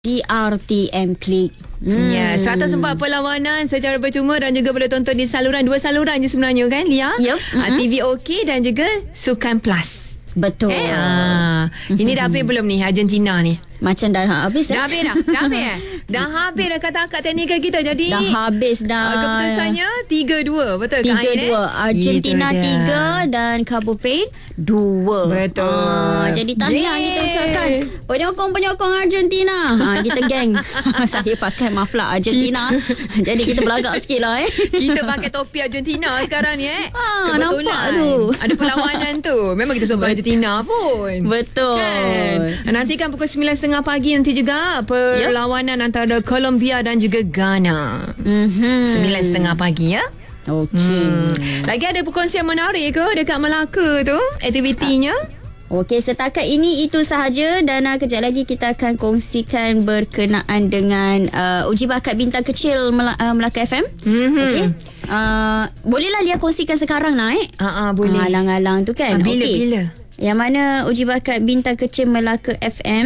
DRTM Klik. Ya, 104 perlawanan secara percuma dan juga boleh tonton di dua saluran je sebenarnya kan, Lia? Yep. TV OK dan juga Sukan Plus. Betul. Ini dah habis belum ni Argentina ni? Macam dah habis. Dah habis dah? Dah habis Dah habis dah kata akad teknikal kita. Jadi dah habis dah. Keputusannya 3-2. Betul kan? 3-2. Argentina 3 dan Cabo Verde 2. Betul. Jadi tahniah kita ucapkan penyokong-penyokong Argentina. Kita geng. Saya pakai maflar Argentina. Jadi kita belagak sikit lah Kita pakai topi Argentina sekarang ni Nampak tu. Ada perlawanan tu. Memang kita sokong Argentina pun. Betul Kan? Nantikan pukul 9.30 pagi nanti juga perlawanan antara Colombia dan juga Ghana. 9.30 pagi ya. Okey. Lagi ada perkongsian menarik ke dekat Melaka tu aktivitinya? Okey, setakat ini itu sahaja dan kejap lagi kita akan kongsikan berkenaan dengan uji bakat bintang kecil Melaka FM. Okey. Bolehlah Lia kongsikan sekarang lah Boleh. Alang-alang tu kan. Bila? Yang mana uji bakat bintang kecil Melaka FM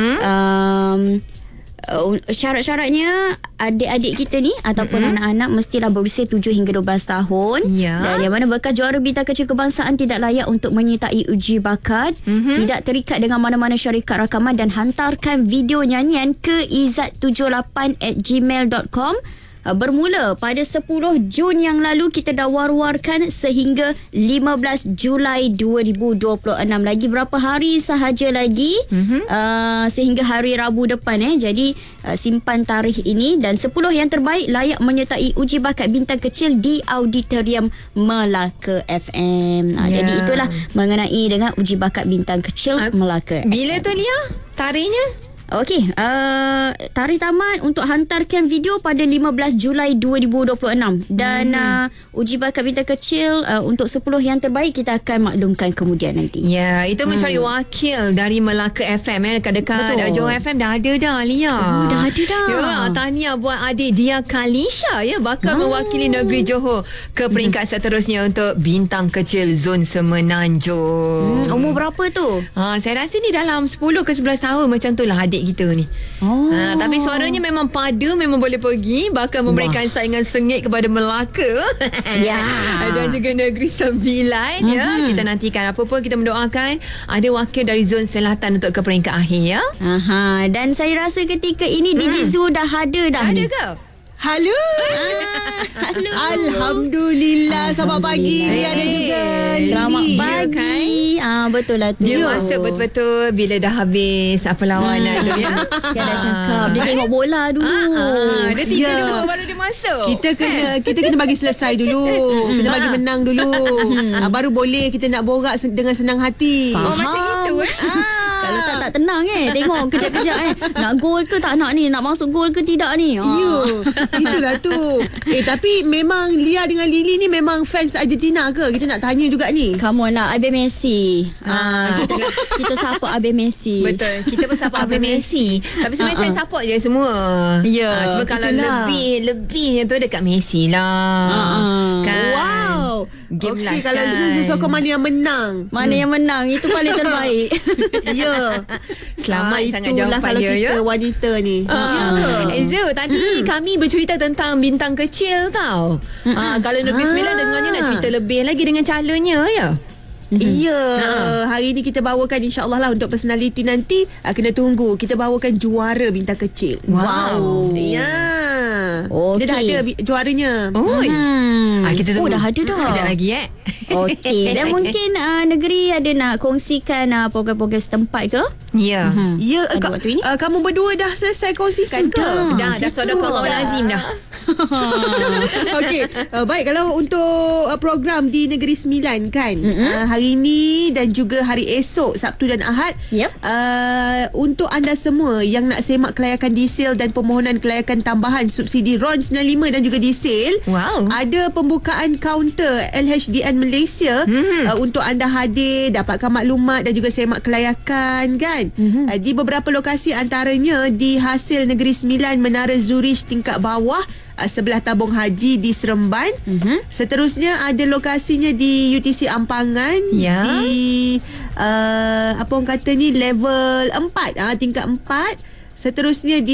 syarat-syaratnya adik-adik kita ni ataupun anak-anak mestilah berusia 7 hingga 12 tahun. Dan yang mana bekas juara bintang kecil kebangsaan tidak layak untuk menyertai uji bakat, tidak terikat dengan mana-mana syarikat rakaman dan hantarkan video nyanyian ke izat78@gmail.com. Bermula pada 10 Jun yang lalu, kita dah war-warkan sehingga 15 Julai 2026. Lagi berapa hari sahaja lagi sehingga hari Rabu depan Jadi simpan tarikh ini dan 10 yang terbaik layak menyertai uji bakat bintang kecil di Auditorium Melaka FM. Jadi itulah mengenai dengan uji bakat bintang kecil Melaka. Bila tu Lia? Tarikhnya? Okey, tarikh tamat untuk hantarkan video pada 15 Julai 2026 dan uji bakat bintang kecil untuk 10 yang terbaik kita akan maklumkan kemudian nanti. Ya, itu mencari wakil dari Melaka FM dekat Johor FM dah ada dah Lia. Dah ada dah. Ya, tahniah buat adik Dia Kalisha bakal mewakili negeri Johor ke peringkat seterusnya untuk bintang kecil Zon Semenanjung. Umur berapa tu? Saya rasa ni dalam 10 ke 11 tahun macam tu lah adik kita ni. Tapi suaranya memang padu, memang boleh pergi, bahkan memberikan saingan sengit kepada Melaka. Dan juga Negeri Sembilan. Kita nantikan apa pun, kita mendoakan ada wakil dari zon selatan untuk ke peringkat akhir Dan saya rasa ketika ini DJ Zu dah ada dah. Ada ke? Halo. Halo. Alhamdulillah. Selamat pagi Ria dan juga Selamat pagi. Betul lah tu. Dia masuk betul-betul bila dah habis perlawanan tu Dia dah cakap dia tengok bola dulu. Dia tiga dulu baru dia masuk. Kita kena bagi selesai dulu. Kena bagi menang dulu. Baru boleh kita nak borak dengan senang hati. Macam itu Kalau tak tenang tengok kejap-kejap nak gol ke tak nak ni, nak masuk gol ke tidak ni. Itulah tu. Tapi memang Lia dengan Lily ni memang fans Argentina ke? Kita nak tanya juga ni. Come on lah, Abang Messi. Kita support Abang Messi. Betul, kita pun support Abang Messi. Tapi sebenarnya saya support je semua. Cuma kalau lebih tu dekat Messi lah. Kan? Wow. Game last kalau Zuzu sokong mana yang menang. Mana yang menang, itu paling terbaik. Selamat sangat jawapan kalau dia kita wanita ni. Zul, tadi kami bercerita tentang bintang kecil tau. Kalau Negeri Sembilan dengannya nak cerita lebih lagi dengan calonnya hari ni kita bawakan insyaAllah lah untuk personality nanti. Kena tunggu. Kita bawakan juara bintang kecil. Wow. Okay. Dia dah ada juaranya. Kita tunggu. Dah ada dah. Sekejap lagi Okey. Dan mungkin negeri ada nak kongsikan program-program setempat ke? Ya. Waktu ini? Kamu berdua dah selesai kongsikan ke? Dah sadaqallahul-azim dah. Okey. Baik, kalau untuk program di Negeri Sembilan kan, hari ini dan juga hari esok Sabtu dan Ahad, untuk anda semua yang nak semak kelayakan diesel dan permohonan kelayakan tambahan subsidi RON 95 dan juga diesel, ada pembukaan kaunter LHDN Malaysia untuk anda hadir, dapatkan maklumat dan juga semak kelayakan kan. Di beberapa lokasi, antaranya di Hasil Negeri Sembilan, Menara Zurich tingkat bawah, sebelah tabung haji di Seremban. Seterusnya ada lokasinya di UTC Ampangan, di apa orang kata ni, level 4, tingkat 4. seterusnya